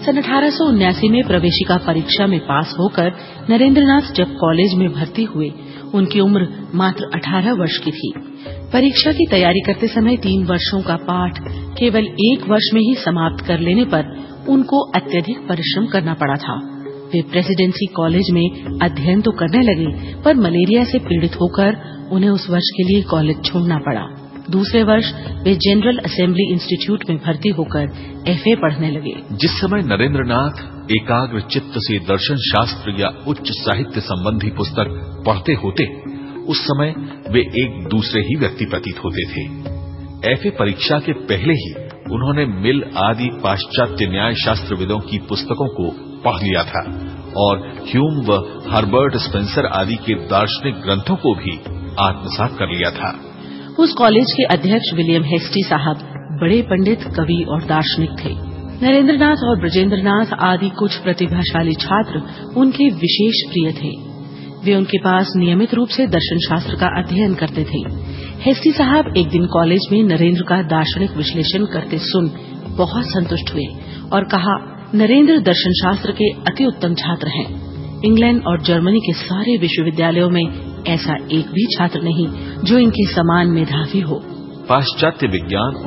सन 1879 में प्रवेशिका परीक्षा में पास होकर नरेंद्रनाथ जब कॉलेज में भर्ती हुए, उनकी उम्र मात्र 18 वर्ष की थी। परीक्षा की तैयारी करते समय 3 वर्षों का पाठ केवल 1 वर्ष में ही समाप्त कर लेने पर उनको अत्यधिक परिश्रम करना पड़ा था। वे प्रेसिडेंसी कॉलेज में अध्ययन तो करने लगे, पर मलेरिया से पीड़ित होकर उन्हें उस वर्ष के लिए कॉलेज छोड़ना पड़ा। दूसरे वर्ष वे जनरल असेंबली इंस्टीट्यूट में भर्ती होकर एफए पढ़ने लगे। जिस समय नरेंद्रनाथ एकाग्र चित्त से दर्शन शास्त्र या उच्च साहित्य संबंधी पुस्तक पढ़ते होते, उस समय वे एक दूसरे ही व्यक्ति प्रतीत होते थे। एफए परीक्षा के पहले ही उन्होंने मिल आदि पाश्चात्य न्याय शास्त्रविदों की पुस्तकों को पढ़ लिया था और ह्यूम व हर्बर्ट स्पेंसर आदि के दार्शनिक ग्रंथों को भी आत्मसात कर लिया था। उस कॉलेज के अध्यक्ष विलियम हेस्टी साहब बड़े पंडित, कवि और दार्शनिक थे। नरेंद्रनाथ और ब्रजेंद्रनाथ आदि कुछ प्रतिभाशाली छात्र उनके विशेष प्रिय थे। वे उनके पास नियमित रूप से दर्शन शास्त्र का अध्ययन करते थे। हेस्टी साहब एक दिन कॉलेज में नरेंद्र का दार्शनिक विश्लेषण करते सुन बहुत संतुष्ट हुए और कहा, नरेंद्र दर्शन शास्त्र के अति उत्तम छात्र हैं। इंग्लैंड और जर्मनी के सारे विश्वविद्यालयों में ऐसा एक भी छात्र नहीं जो इनके समान मेधावी हो। पाश्चात्य विज्ञान